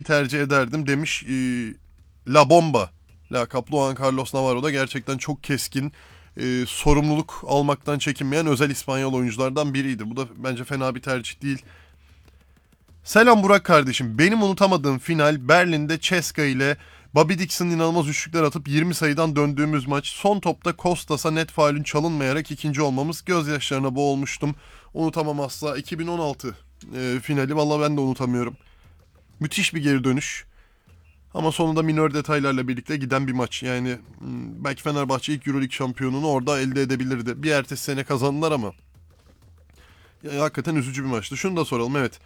tercih ederdim demiş. La Bomba. Lakaplı Juan Carlos Navarro da gerçekten çok keskin, sorumluluk almaktan çekinmeyen özel İspanyol oyunculardan biriydi. Bu da bence fena bir tercih değil. Selam Burak kardeşim. Benim unutamadığım final Berlin'de Cesca ile Bobby Dixon'ın inanılmaz üçlükler atıp 20 sayıdan döndüğümüz maç. Son topta Kostas'a net faulün çalınmayarak ikinci olmamız. Gözyaşlarına boğulmuştum. Unutamam asla. 2016 finali. Valla ben de unutamıyorum. Müthiş bir geri dönüş. Ama sonunda minör detaylarla birlikte giden bir maç. Yani belki Fenerbahçe ilk Euroleague şampiyonunu orada elde edebilirdi. Bir ertesi sene kazandılar ama. Ya, hakikaten üzücü bir maçtı. Şunu da soralım, evet.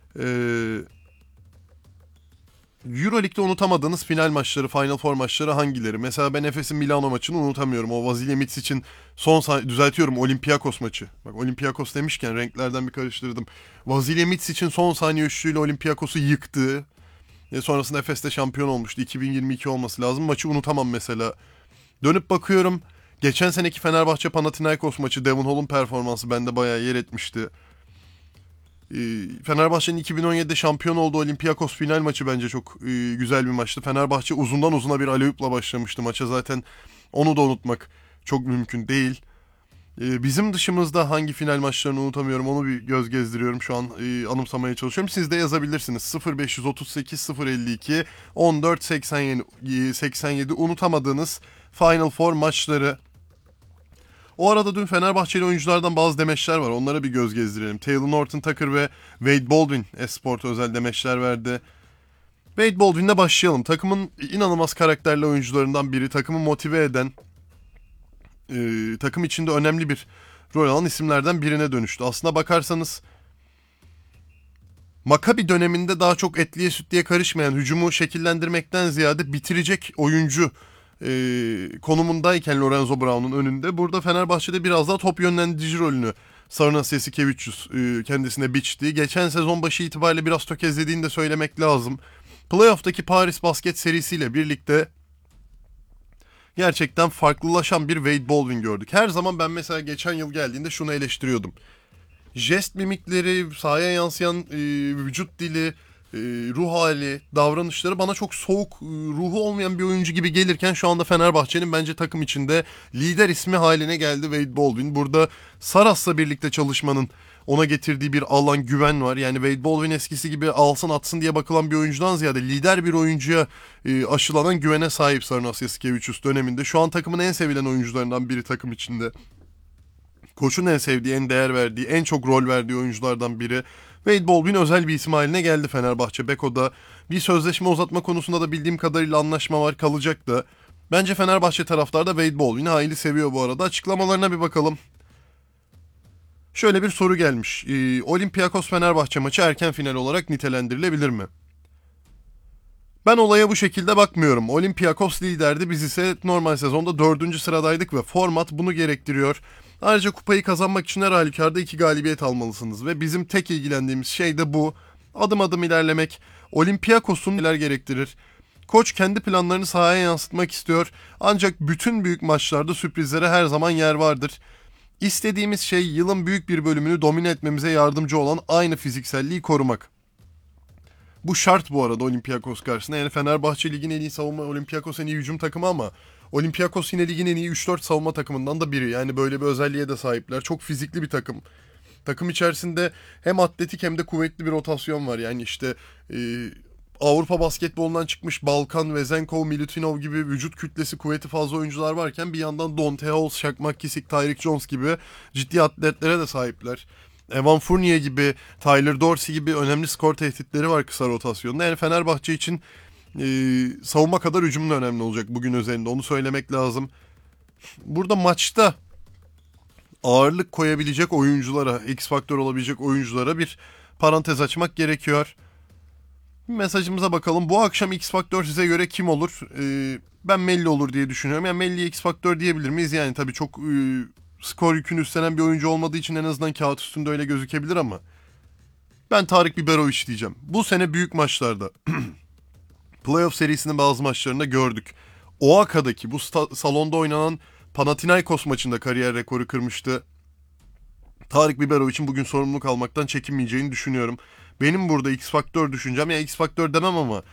Euroleague'de unutamadığınız final maçları, Final Four maçları hangileri? Mesela ben Efes'in Milano maçını unutamıyorum. O Vasilya Mitsic'in düzeltiyorum, Olympiakos maçı. Bak, Olympiakos demişken renklerden bir karıştırdım. Vasilya Mitsic'in son saniye üçlüğüyle Olympiakos'u yıktığı, sonrasında Efes'te şampiyon olmuştu. 2022 olması lazım. Maçı unutamam mesela. Dönüp bakıyorum. Geçen seneki Fenerbahçe Panathinaikos maçı, Devon Hall'un performansı bende bayağı yer etmişti. Fenerbahçe'nin 2017'de şampiyon olduğu Olympiakos final maçı bence çok güzel bir maçtı. Fenerbahçe uzundan uzuna bir alley-oop'la başlamıştı maça. Zaten onu da unutmak çok mümkün değil. Bizim dışımızda hangi final maçlarını unutamıyorum, onu bir göz gezdiriyorum. Şu an anımsamaya çalışıyorum. Siz de yazabilirsiniz. 0538 052 14 87 unutamadığınız Final Four maçları. O arada dün Fenerbahçeli oyunculardan bazı demeçler var. Onlara bir göz gezdirelim. Taylor Norton Tucker ve Wade Baldwin Esport'a özel demeçler verdi. Wade Baldwin'le başlayalım. Takımın inanılmaz karakterli oyuncularından biri. Takımı motive eden, takım içinde önemli bir rol alan isimlerden birine dönüştü. Aslına bakarsanız Maccabi döneminde daha çok etliye sütliye karışmayan, hücumu şekillendirmekten ziyade bitirecek oyuncu konumundayken Lorenzo Brown'un önünde. Burada Fenerbahçe'de biraz daha top yönlendirici rolünü Sarunas Jasikevicius kendisine biçti. Geçen sezon başı itibariyle biraz tökezlediğini de söylemek lazım. Playoff'taki Paris Basket serisiyle birlikte gerçekten farklılaşan bir Wade Baldwin gördük. Her zaman ben mesela geçen yıl geldiğinde şunu eleştiriyordum. Jest mimikleri, sahaya yansıyan vücut dili, ruh hali, davranışları bana çok soğuk, ruhu olmayan bir oyuncu gibi gelirken şu anda Fenerbahçe'nin bence takım içinde lider ismi haline geldi Wade Baldwin. Burada Saras'la birlikte çalışmanın ona getirdiği bir alan, güven var. Yani Wade Baldwin eskisi gibi alsın atsın diye bakılan bir oyuncudan ziyade lider bir oyuncuya aşılanan güvene sahip Sarunas Jasikevicius döneminde. Şu an takımın en sevilen oyuncularından biri takım içinde. Koç'un en sevdiği, en değer verdiği, en çok rol verdiği oyunculardan biri. Wade Baldwin özel bir isim haline geldi Fenerbahçe. Beko'da bir sözleşme uzatma konusunda da bildiğim kadarıyla anlaşma var, kalacak da. Bence Fenerbahçe taraftarı da Wade Baldwin'i hayli seviyor bu arada. Açıklamalarına bir bakalım. Şöyle bir soru gelmiş. Olympiakos Fenerbahçe maçı erken final olarak nitelendirilebilir mi? Ben olaya bu şekilde bakmıyorum. Olympiakos liderdi, biz ise normal sezonda 4. sıradaydık ve format bunu gerektiriyor. Ayrıca kupayı kazanmak için her halükarda 2 galibiyet almalısınız ve bizim tek ilgilendiğimiz şey de bu. Adım adım ilerlemek. Olympiakos'un neler gerektirir? Koç kendi planlarını sahaya yansıtmak istiyor. Ancak bütün büyük maçlarda sürprizlere her zaman yer vardır. İstediğimiz şey yılın büyük bir bölümünü domine etmemize yardımcı olan aynı fizikselliği korumak. Bu şart bu arada Olympiakos karşısında. Yani Fenerbahçe ligin en iyi savunma, Olympiakos en iyi hücum takımı ama Olympiakos yine ligin en iyi 3-4 savunma takımından da biri. Yani böyle bir özelliğe de sahipler. Çok fizikli bir takım. Takım içerisinde hem atletik hem de kuvvetli bir rotasyon var. Yani işte Avrupa basketbolundan çıkmış Balkan, Vezenkov, Milutinov gibi vücut kütlesi kuvveti fazla oyuncular varken bir yandan Dante Halls, Shaq McKissick, Tyreek Jones gibi ciddi atletlere de sahipler. Evan Fournier gibi, Tyler Dorsey gibi önemli skor tehditleri var kısa rotasyonda. Yani Fenerbahçe için savunma kadar hücumun önemli olacak bugün özelinde. Onu söylemek lazım. Burada maçta ağırlık koyabilecek oyunculara, X faktör olabilecek oyunculara bir parantez açmak gerekiyor. Mesajımıza bakalım. Bu akşam X faktör size göre kim olur? Ben Melli olur diye düşünüyorum. Yani Melli'ye X faktör diyebilir miyiz? Yani tabii çok skor yükünü üstlenen bir oyuncu olmadığı için en azından kağıt üstünde öyle gözükebilir ama ben Tarık Biberovic diyeceğim. Bu sene büyük maçlarda playoff serisinin bazı maçlarında gördük. Oaka'daki bu salonda oynanan Panathinaikos maçında kariyer rekoru kırmıştı. Tarık Biberovic'in bugün sorumluluk almaktan çekinmeyeceğini düşünüyorum. Benim burada X faktör düşüncem, ya X faktör demem ama